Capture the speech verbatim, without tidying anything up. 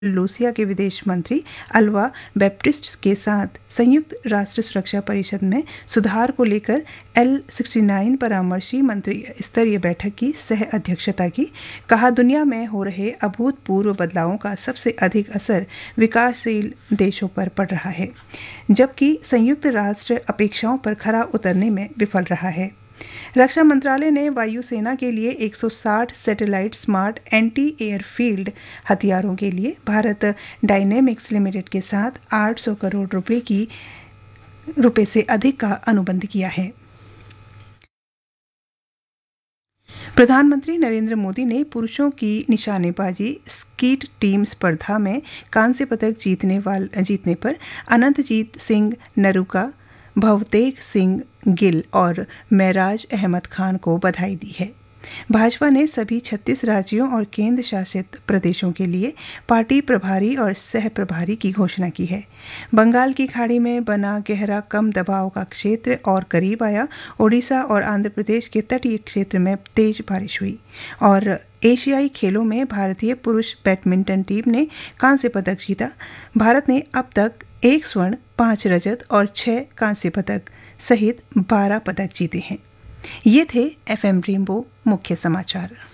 Lucia के विदेश मंत्री अल्वा बैप्टिस्ट के साथ संयुक्त राष्ट्र सुरक्षा परिषद में सुधार को लेकर एल सिक्सटी नाइन परामर्शी मंत्री स्तरीय बैठक की सह अध्यक्षता की। कहा, दुनिया में हो रहे अभूतपूर्व बदलावों का सबसे अधिक असर विकासशील देशों पर पड़ रहा है, जबकि संयुक्त राष्ट्र अपेक्षाओं पर खरा उतरने में विफल रहा है। रक्षा मंत्रालय ने वायुसेना के लिए एक सौ साठ सैटेलाइट स्मार्ट एंटी एयरफील्ड हथियारों के लिए भारत डायनेमिक्स लिमिटेड के साथ आठ सौ करोड़ रुपए की रुपए से अधिक का अनुबंध किया है। प्रधानमंत्री नरेंद्र मोदी ने पुरुषों की निशानेबाजी स्कीट टीम स्पर्धा में कांस्य पदक जीतने वाल जीतने पर अनंतजीत सिंह नरूका, भवतेज सिंह गिल और मेराज अहमद खान को बधाई दी है। भाजपा ने सभी छत्तीस राज्यों और केंद्र शासित प्रदेशों के लिए पार्टी प्रभारी और सह प्रभारी की घोषणा की है। बंगाल की खाड़ी में बना गहरा कम दबाव का क्षेत्र और करीब आया। ओडिशा और आंध्र प्रदेश के तटीय क्षेत्र में तेज बारिश हुई और एशियाई खेलों में भारतीय पुरुष बैडमिंटन टीम ने कांस्य पदक जीता। भारत ने अब तक एक स्वर्ण, पांच रजत और छह कांस्य पदक सहित बारह पदक जीते हैं। ये थे एफएम रेनबो मुख्य समाचार।